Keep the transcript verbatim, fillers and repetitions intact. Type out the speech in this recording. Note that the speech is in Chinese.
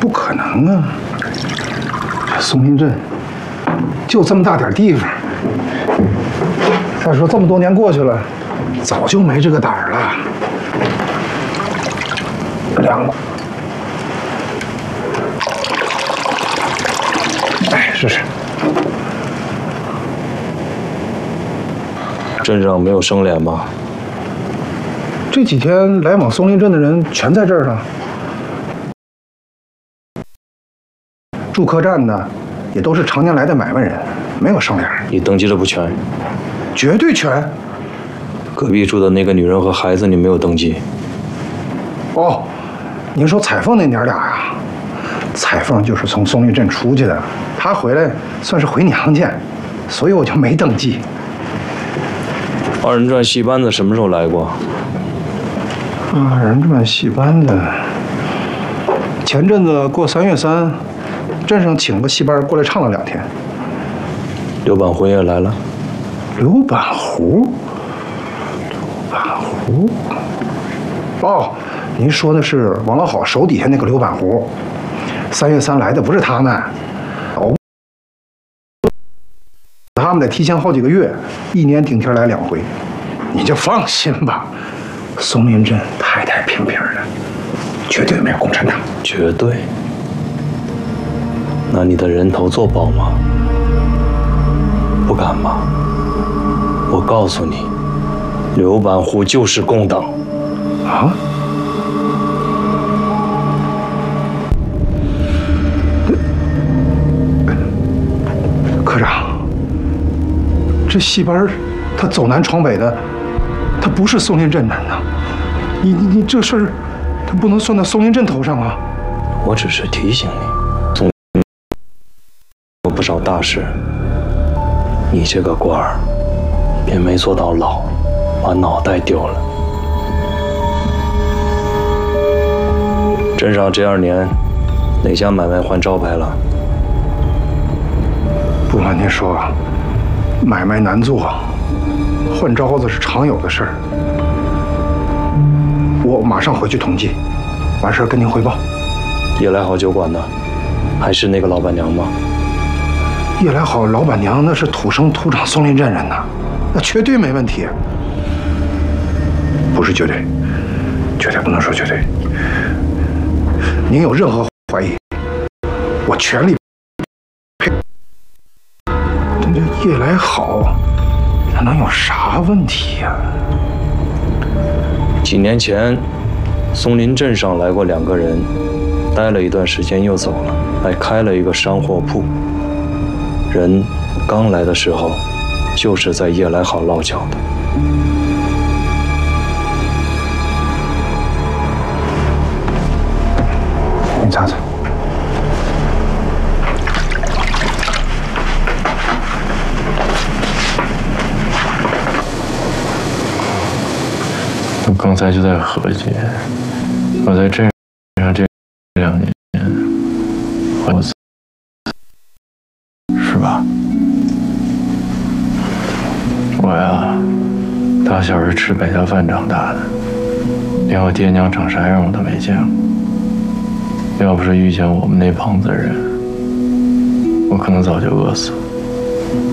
不可能啊！这松林镇就这么大点地方，再说这么多年过去了，早就没这个胆儿了。凉了，哎，试试。 镇上没有生脸吗？ 这几天来往松林镇的人全在这儿呢。住客栈的也都是常年来的买卖人，没有生脸。 你登记的不全？ 绝对全。 隔壁住的那个女人和孩子，你没有登记。 哦，您说彩凤那娘俩呀？彩凤就是从松林镇出去的，她回来算是回娘家，所以我就没登记。 二人转戏班子什么时候来过？ 二人转戏班子，前阵子过三月三，镇上请个戏班过来唱了两天。 刘板湖也来了。 刘板湖，刘板湖。哦，您说的是王老好手底下那个刘板湖。三月三来的不是他们，哦，他们得提前好几个月，一年顶天来两回。你就放心吧，松林镇太太平平的，绝对没有共产党。 绝对？拿你的人头做保吗？不敢吧？我告诉你，刘板湖就是共党。 啊？科长，这戏班他走南闯北的，他不是松林镇人呐。你你你这事儿，他不能算到松林镇头上啊。 我只是提醒你，松有不少大事，你这个官儿，别没坐到老，把脑袋丢了。镇上这二年，哪家买卖换招牌了？ 不瞒您说，买卖难做，换招子是常有的事儿。我马上回去统计，完事儿跟您汇报。 夜来好酒馆呢？还是那个老板娘吗？ 夜来好老板娘那是土生土长松林镇人呐，那绝对没问题。不是绝对，绝对不能说绝对。您有任何怀疑，我全力配。这夜来好，那能有啥问题呀？ 几年前，松林镇上来过两个人，待了一段时间又走了，还开了一个商货铺。人刚来的时候，就是在夜来好落脚的。 您擦擦。 我刚才就在合计，我在镇上这两年，我是吧？我呀，打小是吃百家饭长大的，连我爹娘长啥样我都没见过。要不是遇见我们那帮子人，我可能早就饿死了。